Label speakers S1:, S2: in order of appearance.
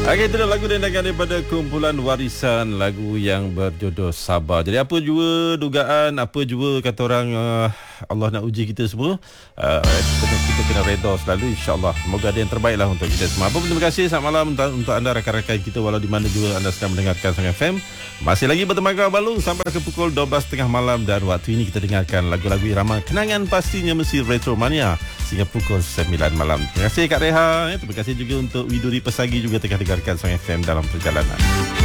S1: Okey, itu dah lagu dendakan daripada kumpulan Warisan, lagu yang berjodoh Sabar. Jadi apa jua dugaan, apa jua kata orang, Allah nak uji kita semua, kita kena redha selalu, insya-Allah. Semoga ada yang terbaik lah untuk kita semua. Apa pun, terima kasih. Selamat malam untuk anda rakan-rakan kita walau di mana juga anda sedang mendengarkan Sang FM. Masih lagi bertemankan Balung sampai ke pukul 12.30 malam, dan waktu ini kita dengarkan lagu-lagu irama kenangan, pastinya mesti Retro Mania, sehingga pukul 9 malam. Terima kasih Kak Reha. Terima kasih juga untuk Widuri Pesagi juga tengah dengarkan Sang FM dalam perjalanan.